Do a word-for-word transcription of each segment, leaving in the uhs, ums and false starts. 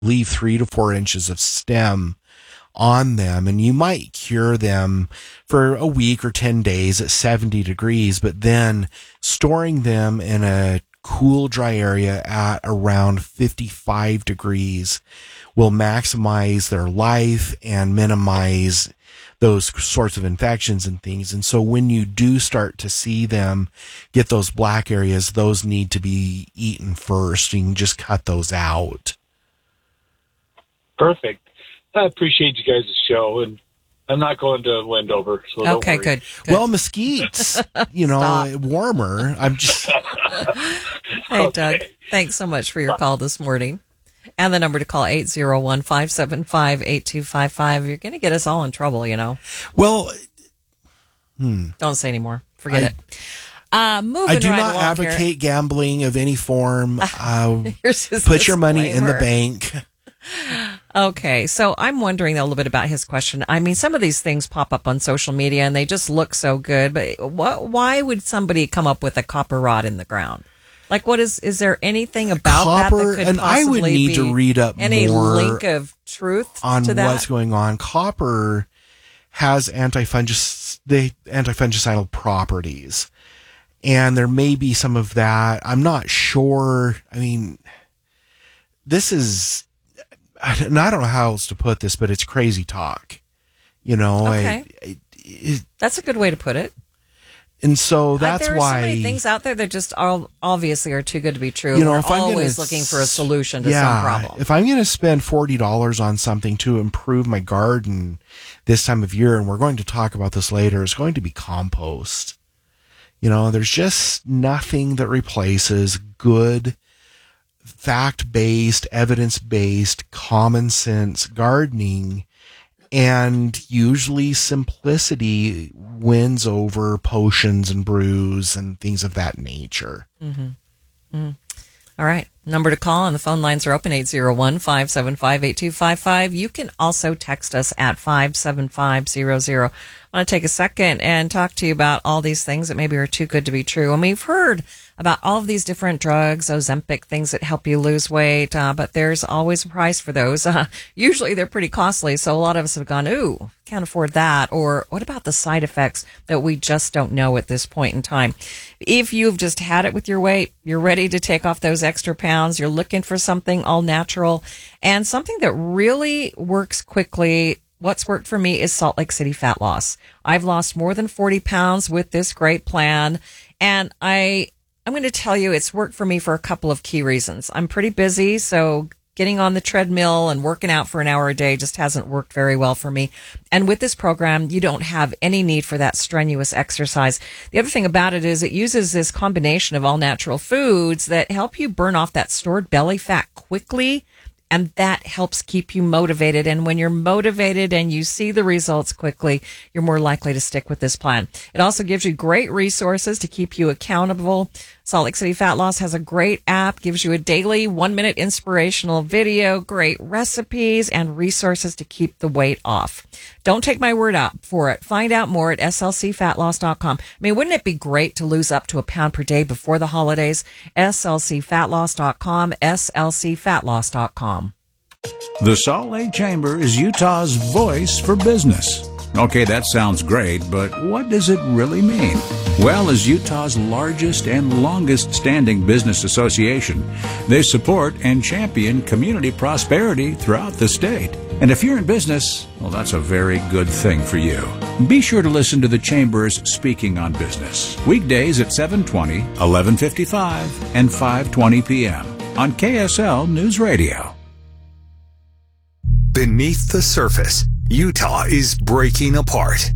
leave three to four inches of stem on them, and you might cure them for a week or ten days at seventy degrees, but then storing them in a cool, dry area at around fifty-five degrees will maximize their life and minimize those sorts of infections and things. And so when you do start to see them get those black areas, those need to be eaten first. You can just cut those out. Perfect. I appreciate you guys' show, and I'm not going to Wendover. So don't okay, worry. good, good. Well, mesquite's, you know, warmer. I'm just. Hey, Okay. Doug, thanks so much for your call this morning. And the number to call, eight zero one, five seven five, eight two five five. You're going to get us all in trouble, you know. Well, hmm. Don't say anymore. Forget I, it. Uh, moving I do right not along advocate here. gambling of any form. Uh, Here's his put your money in the disclaimer. bank. Okay, so I'm wondering a little bit about his question. I mean, some of these things pop up on social media and they just look so good, but what, why would somebody come up with a copper rod in the ground? Like, what is, is there anything about Copper, that that could and I possibly would need be to read up any more link of truth on to that? what's going on. Copper has antifungus, the antifungicidal properties, and there may be some of that. I'm not sure. I mean, this is, and I don't know how else to put this, but it's crazy talk. You know, Okay. I, I, it, That's a good way to put it. and so that's there are why so many things out there that just all obviously are too good to be true. You know, We're if I'm always gonna, looking for a solution to yeah, some problem. If I'm going to spend forty dollars on something to improve my garden this time of year, and we're going to talk about this later, it's going to be compost. You know, there's just nothing that replaces good, fact-based, evidence-based, common sense gardening. And usually simplicity wins over potions and brews and things of that nature. Mm-hmm. Mm. All right. Number to call and the phone lines are open, eight zero one, five seven five, eight two five five. You can also text us at five seven five zero zero. I want to take a second and talk to you about all these things that maybe are too good to be true. And we've heard about all of these different drugs, Ozempic, things that help you lose weight, uh, but there's always a price for those. Uh, usually they're pretty costly, so a lot of us have gone, ooh, can't afford that. Or what about the side effects that we just don't know at this point in time? If you've just had it with your weight, you're ready to take off those extra pounds, you're looking for something all natural and something that really works quickly. What's worked for me is Salt Lake City Fat Loss. I've lost more than forty pounds with this great plan. And I, I'm going to tell you it's worked for me for a couple of key reasons. I'm pretty busy, so getting on the treadmill and working out for an hour a day just hasn't worked very well for me. And with this program, you don't have any need for that strenuous exercise. The other thing about it is it uses this combination of all natural foods that help you burn off that stored belly fat quickly. And that helps keep you motivated. And when you're motivated and you see the results quickly, you're more likely to stick with this plan. It also gives you great resources to keep you accountable. Salt Lake City Fat Loss has a great app, gives you a daily one minute inspirational video, great recipes and resources to keep the weight off. Don't take my word out for it. Find out more at S L C fat loss dot com. I mean, wouldn't it be great to lose up to a pound per day before the holidays? S L C fat loss dot com, S L C fat loss dot com. The Salt Lake Chamber is Utah's voice for business. Okay, that sounds great, but what does it really mean? Well, as Utah's largest and longest standing business association, they support and champion community prosperity throughout the state. And if you're in business, well, that's a very good thing for you. Be sure to listen to the Chamber's Speaking on Business, weekdays at seven twenty, eleven fifty-five, and five twenty p.m. on K S L News Radio. Beneath the surface, Utah is breaking apart.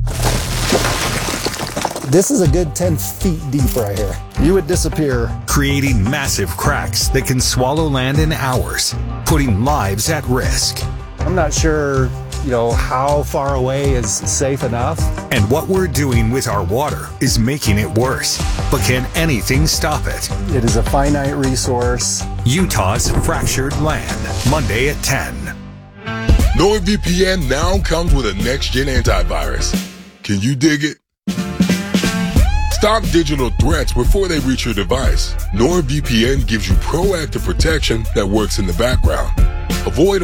This is a good ten feet deep right here. You would disappear. Creating massive cracks that can swallow land in hours, putting lives at risk. I'm not sure, you know, how far away is safe enough. And what we're doing with our water is making it worse. But can anything stop it? It is a finite resource. Utah's Fractured Land, Monday at ten. NordVPN now comes with a next-gen antivirus. Can you dig it? Stop digital threats before they reach your device. NordVPN gives you proactive protection that works in the background. Avoid